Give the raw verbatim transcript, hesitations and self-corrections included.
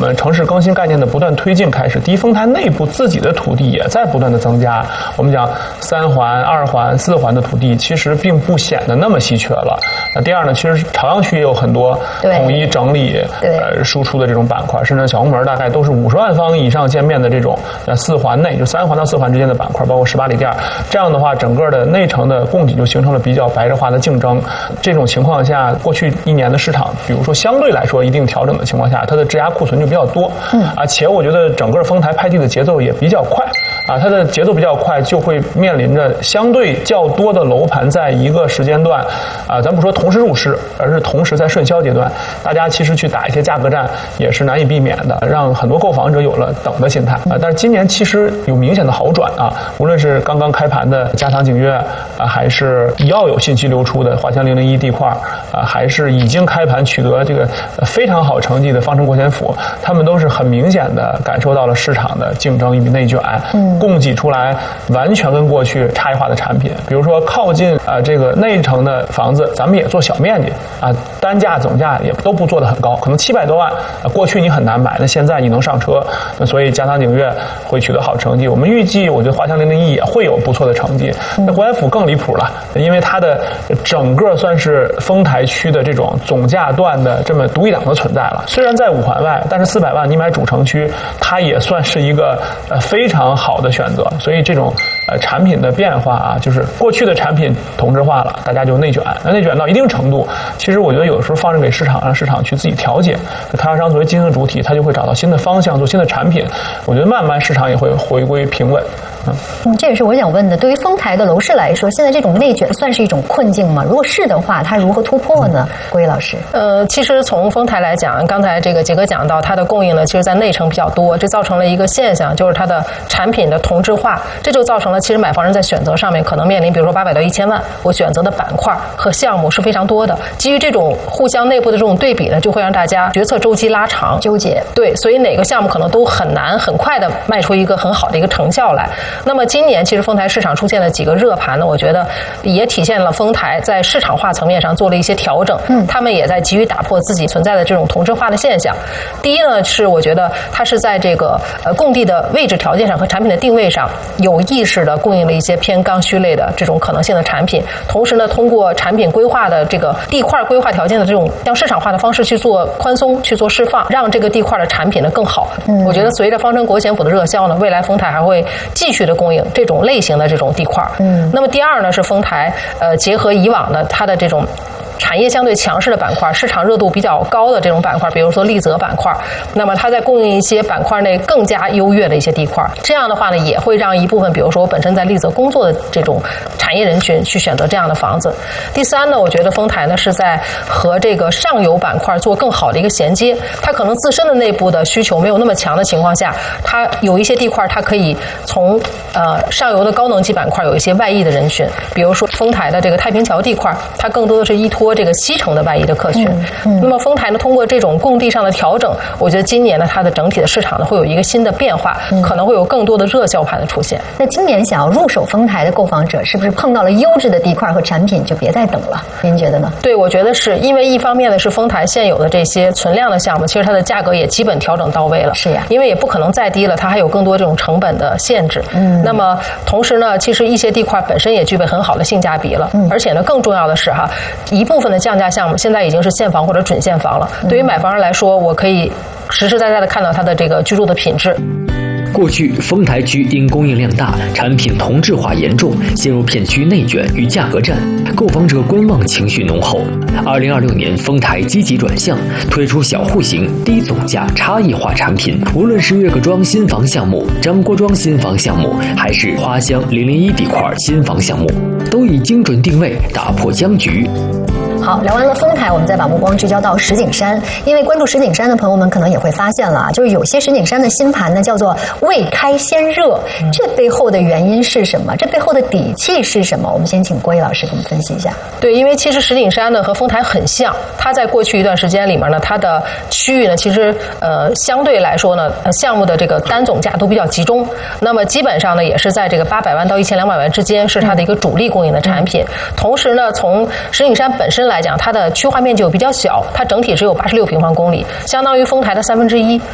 们城市更新概念的不断推进开始，第一，丰台内部自己的土地也在不断的增加。我们讲三环、二环、四环的土地其实并不显得那么稀缺了。那第二呢，其实朝阳区也有很多统一整理呃输出的这种板块，甚至小红门大概都是五十万方以上见面的这种呃四环内，就三环到四环之间的板块，包括十八里店。这样的话，整个的内城的供给就形成了比较白热化的竞争。这种情况下，过去一年的市场，比如说相对来说一定调整的情况下，它的质押库存就比较多。嗯啊，且我觉得整个丰台拍地的节奏也比较快。啊，它的节奏比较快，就会面临着相对较多的楼盘在一个时间段，啊，咱不说同时入市，而是同时在顺销阶段，大家其实去打一些价格战也是难以避免的，让很多购房者有了等的心态啊。但是今年其实有明显的好转啊，无论是刚刚开盘的嘉堂景悦啊，还是要有信息流出的华强零零一地块啊，还是已经开盘取得这个非常好成绩的方城国险府，他们都是很明显的感受到了市场的竞争与内卷。嗯。供给出来完全跟过去差异化的产品，比如说靠近啊、呃、这个内城的房子，咱们也做小面积啊，单价总价也都不做得很高，可能七百多万、啊，过去你很难买，那现在你能上车，那所以嘉堂景悦会取得好成绩。我们预计，我觉得华强零零一也会有不错的成绩。那国安府更离谱了，因为它的整个算是丰台区的这种总价段的这么独一档的存在了。虽然在五环外，但是四百万你买主城区，它也算是一个呃非常好的选择。所以这种呃产品的变化啊，就是过去的产品同质化了，大家就内卷，那内卷到一定程度，其实我觉得有的时候放任给市场，让市场去自己调节。开发商作为经营主体，他就会找到新的方向，做新的产品。我觉得慢慢市场也会回归平稳。 嗯，这也是我想问的。对于丰台的楼市来说，现在这种内卷算是一种困境吗？如果是的话，它如何突破呢？郭毅老师， 呃，其实从丰台来讲，刚才这个杰哥讲到，它的供应呢，其实在内城比较多，这造成了一个现象，就是它的产品的同质化，这就造成了其实买房人在选择上面可能面临，比如说八百到一千万，我选择的板块和项目是非常多的。基于这种互相内部的这种对比呢，就会让大家决策周期拉长， 纠结。 对，所以哪个项目可能都很难很快的卖出一个很好的一个成效来。那么今年其实丰台市场出现了几个热盘呢，我觉得也体现了丰台在市场化层面上做了一些调整，嗯，他们也在急于打破自己存在的这种同质化的现象。第一呢，是我觉得它是在这个呃供地的位置条件上和产品的定位上有意识的供应了一些偏刚需类的这种可能性的产品，同时呢，通过产品规划的这个地块规划条件的这种向市场化的方式去做宽松，去做释放，让这个地块的产品呢更好。嗯，我觉得随着方城国险府的热销呢，未来丰台还会继续的供应这种类型的这种地块。嗯，那么第二呢，是丰台呃结合以往的它的这种产业相对强势的板块，市场热度比较高的这种板块，比如说丽泽板块，那么它在供应一些板块内更加优越的一些地块，这样的话呢，也会让一部分比如说我本身在丽泽工作的这种产业人群去选择这样的房子。第三呢，我觉得丰台呢是在和这个上游板块做更好的一个衔接，它可能自身的内部的需求没有那么强的情况下，它有一些地块它可以从呃上游的高能级板块有一些外溢的人群，比如说丰台的这个太平桥地块，它更多的是依托这个西城的外溢的客群。嗯嗯、那么丰台呢，通过这种供地上的调整，我觉得今年呢，它的整体的市场呢会有一个新的变化，嗯、可能会有更多的热销盘的出现。 那今年想要入手丰台的购房者，是不是碰到了优质的地块和产品，就别再等了？您觉得呢？ 对，我觉得是因为一方面呢是丰台现有的这些存量的项目，其实它的价格也基本调整到位了。 是呀， 因为也不可能再低了，它还有更多这种成本的限制。嗯，那么同时呢，其实一些地块本身也具备很好的性价比了。嗯，而且呢，更重要的是哈，一部分的降价项目现在已经是现房或者准现房了。嗯、对于买房人来说，我可以实实在在的看到它的这个居住的品质。 过去丰台区因供应量大，产品同质化严重，陷入片区内卷与价格战，购房者观望情绪浓厚。二零二六年，丰台积极转向，推出小户型、低总价差异化产品。无论是悦个庄新房项目、张郭庄新房项目，还是花乡零零一地块新房项目，都以精准定位打破僵局。 好，聊完了丰台，我们再把目光聚焦到石景山。因为关注石景山的朋友们可能也会发现了啊，就是有些石景山的新盘呢叫做未开先热，这背后的原因是什么？这背后的底气是什么？我们先请郭毅老师给我们分析一下。 对，因为其实石景山呢和丰台很像，它在过去一段时间里面呢，它的区域呢其实呃相对来说呢，呃项目的这个单总价都比较集中，那么基本上呢也是在这个八百万到一千两百万之间是它的一个主力供应的产品。嗯、同时呢，从石景山本身来来讲，它的区划面积又比较小，它整体只有八十六平方公里，相当于丰台的三分之一。